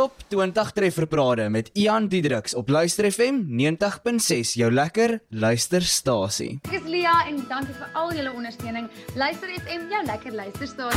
Top 20 trefferparade met Ian Diedericks op Luister FM 90.6, jou lekker luisterstasie. Ek is Lia en dankie vir al julle ondersteuning. Luister FM, jou lekker luisterstasie.